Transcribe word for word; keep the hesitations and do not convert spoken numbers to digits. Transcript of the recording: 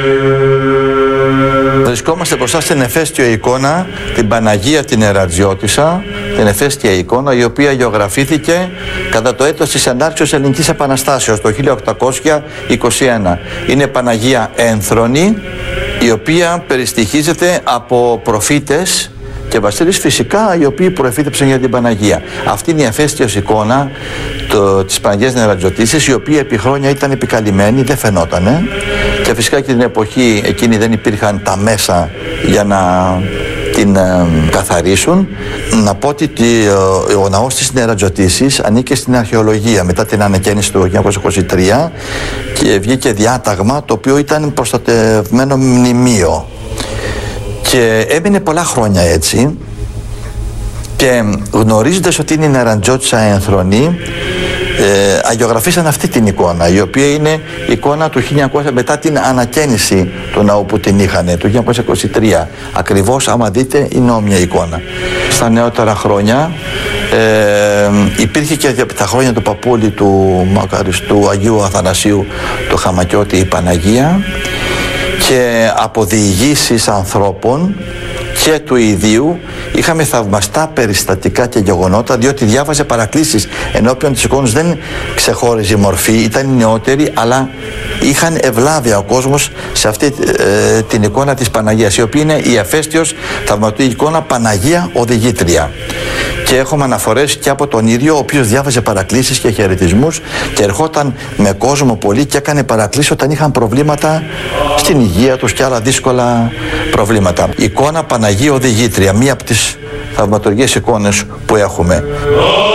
Βρισκόμαστε μπροστά στην εφαίστειο εικόνα, την Παναγία την Ερατζιώτισσα, την εφαίστεια εικόνα, η οποία γεωγραφήθηκε κατά το έτος της ενάρξεως Ελληνικής Επαναστάσεως, το χίλια οκτακόσια είκοσι ένα. Είναι Παναγία ένθρονη, η οποία περιστοιχίζεται από προφήτες και βασίλεις φυσικά, οι οποίοι προεφήτεψαν για την Παναγία. Αυτή είναι η εφαίστειος εικόνα το, της Παναγίας Νερατζιωτίσσης, η οποία επί χρόνια ήταν επικαλυμμένη, δεν φαινότανε, και φυσικά και την εποχή εκείνη δεν υπήρχαν τα μέσα για να την ε, καθαρίσουν. Να πω ότι ε, ο ναός της Νερατζιωτίσσης ανήκε στην αρχαιολογία μετά την ανακαίνιση του χίλια εννιακόσια είκοσι τρία και βγήκε διάταγμα το οποίο ήταν προστατευμένο μνημείο. Και έμεινε πολλά χρόνια έτσι, και γνωρίζοντας ότι είναι η Νερατζιώτισσα ένθρονη, ε, αγιογραφήσαν αυτή την εικόνα, η οποία είναι εικόνα του χίλια εννιακόσια μετά την ανακαίνιση του ναού που την είχαν, το χίλια εννιακόσια είκοσι τρία. Ακριβώς, άμα δείτε, είναι όμοια εικόνα. Στα νεότερα χρόνια ε, υπήρχε και από τα χρόνια του παππούλη του μακαριστού Αγίου Αθανασίου του Χαμακιώτη η Παναγία, και από διηγήσεις ανθρώπων και του ιδίου είχαμε θαυμαστά περιστατικά και γεγονότα, διότι διάβαζε παρακλήσεις ενώπιον της εικόνας. Δεν ξεχώριζε η μορφή, ήταν νεότερη, αλλά είχαν ευλάβεια ο κόσμος σε αυτή ε, την εικόνα της Παναγίας, η οποία είναι η εφαίστειος θαυματουργική εικόνα Παναγία Οδηγήτρια. Και έχουμε αναφορές και από τον ίδιο, ο οποίος διάβαζε παρακλήσεις και χαιρετισμούς και ερχόταν με κόσμο πολύ και έκανε παρακλήσεις όταν είχαν προβλήματα στην υγεία τους και άλλα δύσκολα προβλήματα. Εικόνα Παναγία Οδηγήτρια, μία από τις θαυματουργικές εικόνες που έχουμε.